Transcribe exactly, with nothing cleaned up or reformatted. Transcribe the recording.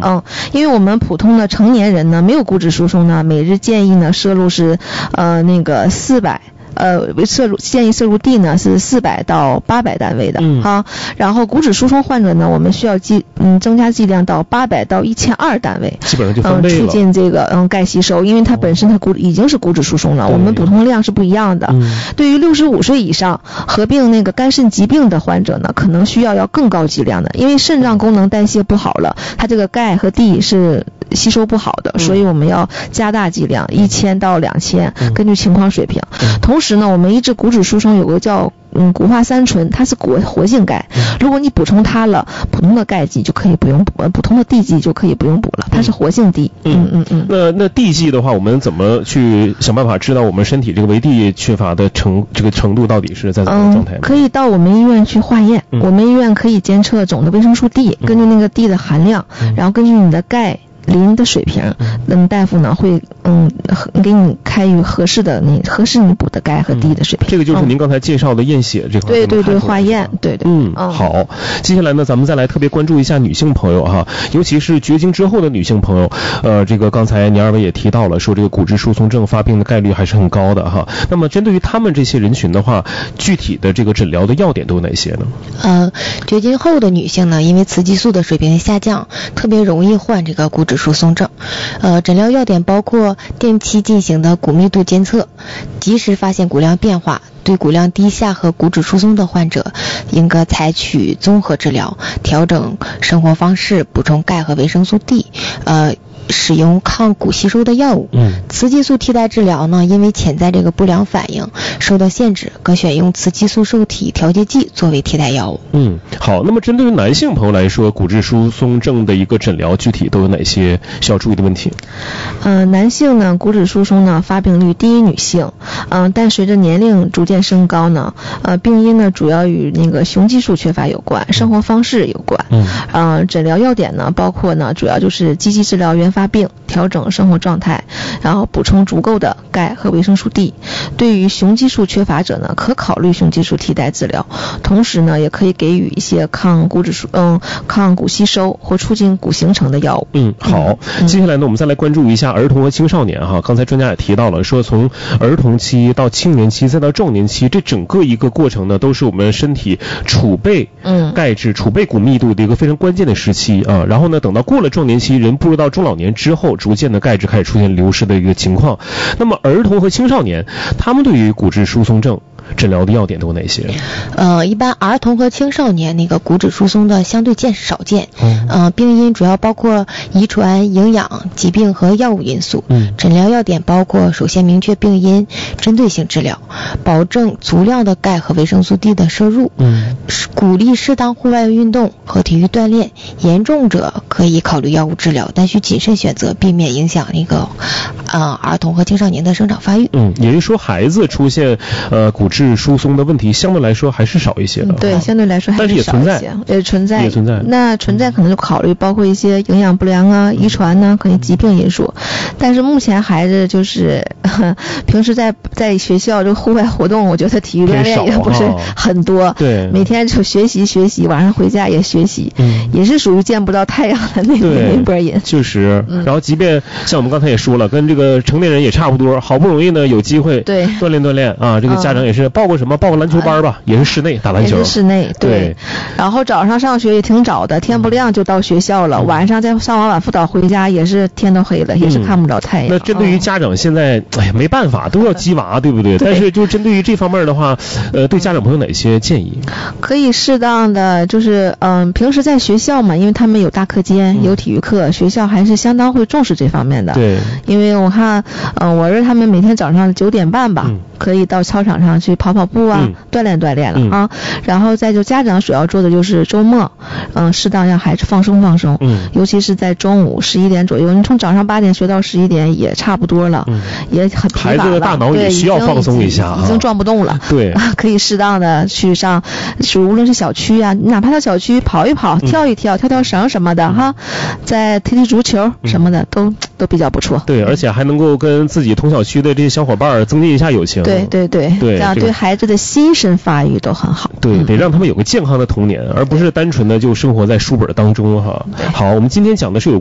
嗯，因为我们普通的成年人呢，没有骨质疏松呢，每日建议呢摄入是呃那个四百。呃，摄入建议摄入 D 呢是四百到八百单位的，嗯，哈，然后骨质疏松患者呢，我们需要剂嗯增加剂量到八百到一千二单位， 基本上就翻倍了， 嗯，促进这个嗯钙吸收，因为它本身它骨已经是骨质疏松了，我们补充量是不一样的。嗯，对于六十五岁以上合并那个肝肾疾病的患者呢，可能需要要更高剂量的，因为肾脏功能代谢不好了，它这个钙和 D 是吸收不好的，所以我们要加大剂量，一千到两千，根据情况水平。同时呢，我们抑制骨质疏松有个叫嗯钴化三醇，它是活活性钙，如果你补充它了，普通的钙剂就可以不用补，普通的 D 剂就可以不用补了，它是活性 D。嗯嗯嗯。 那那 D 剂的话，我们怎么去想办法知道我们身体这个维 D 缺乏的程这个程度到底是在怎么状态？ 嗯，可以到我们医院去化验，嗯、我们医院可以监测总的维生素 D，、嗯、根据那个 D 的含量，嗯、然后根据你的钙磷的水平，嗯，大夫呢会嗯给你开予合适的你合适你补的钙和 D 的水平。 嗯、这个就是您刚才介绍的验血这块。 对对对，化验，对对。 嗯，好。接下来呢，咱们再来特别关注一下女性朋友哈，尤其是绝经之后的女性朋友。呃，这个刚才您二位也提到了，说这个骨质疏松症发病的概率还是很高的哈。那么针对于他们这些人群的话，具体的这个诊疗的要点都有哪些呢？ 呃，绝经后的女性呢，因为雌激素的水平下降，特别容易患这个骨质疏松症。呃，诊疗要点包括定期进行的骨密度监测，及时发现骨量变化。对骨量低下和骨质疏松的患者，应该采取综合治疗，调整生活方式，补充钙和维生素 D， 呃。使用抗骨吸收的药物。嗯，雌激素替代治疗呢，因为潜在这个不良反应受到限制，可选用雌激素受体调节剂作为替代药物。 嗯，好。那么针对于男性朋友来说，骨质疏松症的一个诊疗具体都有哪些需要注意的问题？ 呃，男性呢，骨质疏松呢发病率低于女性，嗯、呃，但随着年龄逐渐升高呢，呃，病因呢主要与那个雄激素缺乏有关，生活方式有关。嗯，呃，诊疗要点呢包括呢，主要就是积极治疗原发病，调整生活状态，然后补充足够的钙和维生素 D。对于雄激素缺乏者呢，可考虑雄激素替代治疗，同时呢，也可以给予一些抗骨质疏嗯抗骨吸收或促进骨形成的药物。 嗯，好。嗯、接下来呢，我们再来关注一下儿童和青少年哈。刚才专家也提到了，说从儿童期到青年期再到壮年期，这整个一个过程呢，都是我们身体储备嗯钙质、储备骨密度的一个非常关键的时期啊。然后呢，等到过了壮年期，人步入到中老年之后，逐渐的钙质开始出现流失的一个情况。那么儿童和青少年，他们对于骨质疏松症诊疗的要点都有哪些？ 呃，一般儿童和青少年那个骨质疏松的相对见少见。嗯。呃，病因主要包括遗传、营养、疾病和药物因素。嗯。诊疗要点包括首先明确病因，针对性治疗，保证足量的钙和维生素 D 的摄入。嗯。鼓励适当户外运动和体育锻炼。严重者可以考虑药物治疗，但需谨慎选择，避免影响那个呃儿童和青少年的生长发育。 嗯，也就是说孩子出现呃骨质疏松的问题相对来说还是少一些的。 嗯、对，相对来说还是少一些，也存在， 也存在。 那存在可能就考虑包括一些营养不良啊、遗传呢、啊，可能疾病因素。但是目前孩子就是呵平时在在学校这个户外活动，我觉得体育锻炼也不是很多。对，每天就学习学习，晚上回家也学习，嗯，也是属于见不到太阳的那那波人。 确实，嗯、然后即便像我们刚才也说了，跟这个成年人也差不多，好不容易呢有机会对锻炼锻炼啊，这个家长也是报个什么报个篮球班吧，嗯、也是室内打篮球， 也是室内 对, 对。然后早上上学也挺早的，天不亮就到学校了，嗯、晚上再上完晚辅导回家也是天都黑了，嗯、也是看不着太阳。 那针对于家长现在，哎呀没办法，都要鸡娃，对不对？对但是就针对于这方面的话，呃，对家长朋友哪些建议？ 可以适当的就是嗯、呃，平时在学校嘛，因为他们有大课间，嗯、有体育课，学校还是相当会重视这方面的。对，因为我看，嗯、呃，我儿子他们每天早上九点半吧。嗯可以到操场上去跑跑步啊，嗯、锻炼锻炼了、嗯、啊。然后再就家长主要做的就是周末，嗯，适当让孩子放松放松，嗯，尤其是在中午十一点左右，你从早上八点学到十一点也差不多了，嗯、也很疲乏了。 孩子的大脑也需要放松一下、啊， 已经转不动了。对、啊，可以适当的去上，无论是小区啊，哪怕到小区跑一跑、嗯、跳一跳、跳跳绳什么的、嗯、哈，再踢踢足球什么的、嗯、都都比较不错。 对，而且还能够跟自己同小区的这些小伙伴增进一下友情。 对对对对，这样对孩子的心身发育都很好。 对，得让他们有个健康的童年，而不是单纯的就生活在书本当中哈。好，我们今天讲的是有